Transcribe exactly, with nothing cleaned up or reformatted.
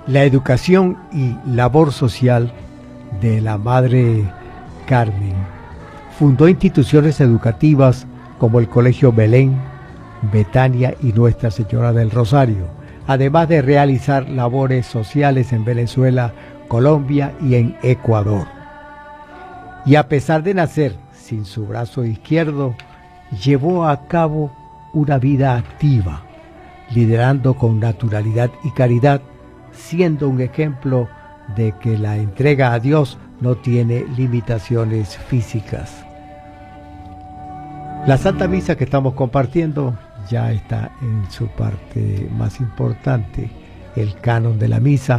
la educación y labor social de la Madre Carmen. Fundó instituciones educativas como el Colegio Belén, Betania y Nuestra Señora del Rosario, además de realizar labores sociales en Venezuela, Colombia y en Ecuador. Y a pesar de nacer sin su brazo izquierdo, llevó a cabo una vida activa, liderando con naturalidad y caridad, siendo un ejemplo de que la entrega a Dios no tiene limitaciones físicas. La Santa Misa que estamos compartiendo ya está en su parte más importante, el canon de la misa,